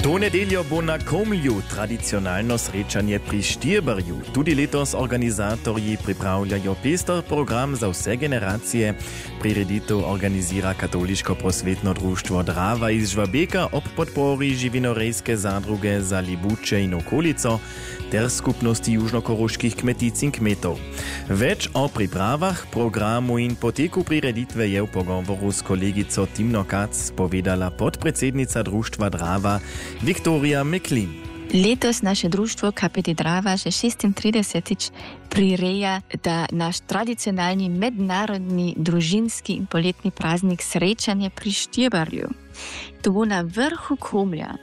To nedeljo bo na Komlju tradicionalno srečanje pri Štierbarju. Tudi letos organizatorji pripravljajo pester program za vse generacije. Prireditev organizira Katoliško-prosvetno društvo Drava iz Žvabeka ob podpori živinorejske zadruge za Libuče in okolico ter skupnosti južnokoroških kmetic in kmetov. Več o pripravah, programu in poteku prireditve je v pogovoru s kolegico Timno Kac povedala podpredsednica društva Drava Viktorija Meklin. Letos naše društvo KPD Drava že 36. prireja, da naš tradicionalni mednarodni družinski in poletni praznik srečanje pri Štierbarju. To bo na vrhu Komlja.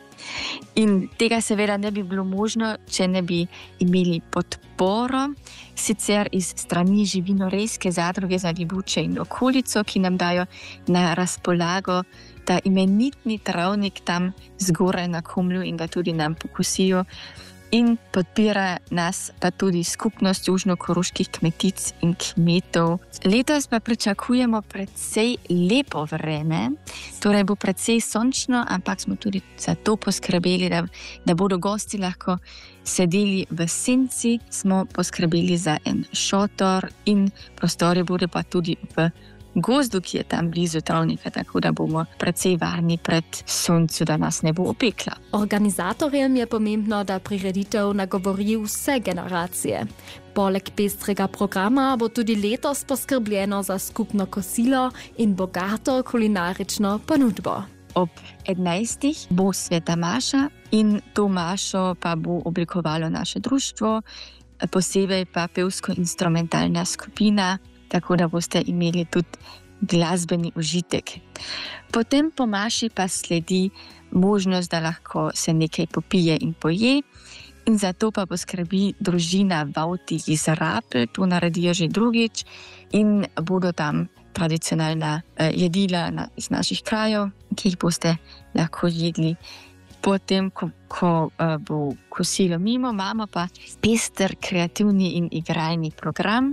In tega seveda ne bi bilo možno, če ne bi imeli podporo, sicer iz strani živinorejske zadruge za Libuče in okolico, ki nam dajo na razpolago ta imenitni travnik tam zgoraj na Komlju in ga tudi nam pokosijo. In podpira nas pa tudi skupnost južnokoroških kmetic in kmetov. Letos pa pričakujemo precej lepo vreme, torej bo precej sončno, ampak smo tudi za to poskrbeli, da bodo gosti lahko sedeli v senci. Smo poskrbeli za en šotor in prostori bodo pa tudi v gozdu, ki je tam blizu travnika, tako da bomo precej varni pred soncu, da nas ne bo opekla. Organizatorjem je pomembno, da prireditev nagovori vse generacije. Poleg pestrega programa bo tudi letos poskrbljeno za skupno kosilo in bogato kulinarično ponudbo. Ob 11. bo sveta maša in to mašo pa bo oblikovalo naše društvo, posebej pa pevsko-instrumentalna skupina, tako da boste imeli tudi glasbeni užitek. Potem po maši pa sledi možnost, da lahko se nekaj popije in poje, in zato pa poskrbi družina Vauti iz Rapel, to naredijo že drugič in bodo tam tradicionalna jedila iz naših krajev, ki jih boste lahko jedli. Potem, ko bo kosilo mimo, imamo pa pester, kreativni in igralni program.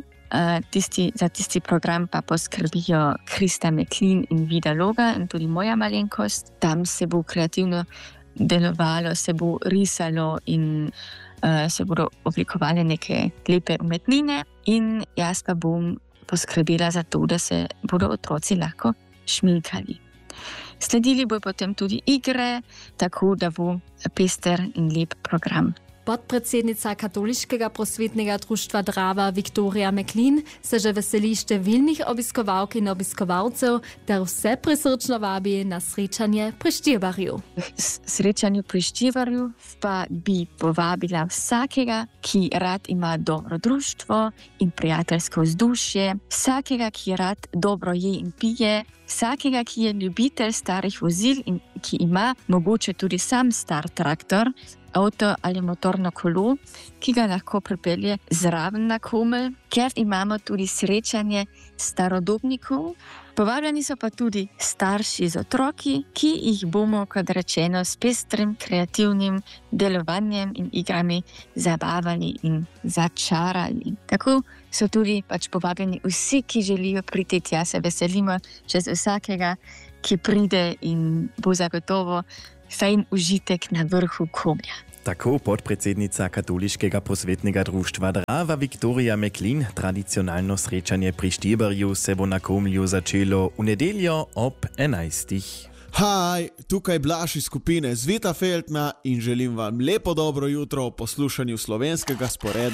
Za tisti program pa poskrbijo Krista Meklin in Vida Loga in tudi moja malenkost. Tam se bo kreativno delovalo, se bo risalo in se bodo oblikovali neke lepe umetnine in jaz pa bom poskrbela za to, da se bodo otroci lahko šminkali. Sledili bo potem tudi igre, tako da bo pester in lep program. Podpredsednica Katoliškega prosvetnega društva Drava Viktorija Meklin se že veseli številnih obiskovalk in obiskovalcev ter vse prisrčno vabi na srečanje pri Štierbarju. Srečanju pri Štierbarju pa bi povabila vsakega, ki rad ima dobro društvo in prijateljsko vzdušje, vsakega, ki rad dobro je in pije, vsakega, ki je ljubitelj starih vozil in ki ima mogoče tudi sam star traktor, avto ali motorno kolo, ki ga lahko pripelje zraven na Komelj, ker imamo tudi srečanje starodobnikov. Povabljeni so pa tudi starši z otroki, ki jih bomo, kot rečeno, s pestrim kreativnim delovanjem in igrami zabavali in začarali. Tako so tudi povabljeni vsi, ki želijo priti tja. Se veselimo čez vsakega, ki pride in bo zagotovo fajn užitek na vrhu Komlja. Tako podpredsednica Katoliškega prosvetnega društva Drava Viktorija Meklin. Tradicionalno srečanje pri Štierbarju se bo na Komlju začelo v nedeljo ob 11. Haj, tukaj Blaž iz skupine Zvita Feldna in želim vam lepo dobro jutro o poslušanju slovenskega sporeda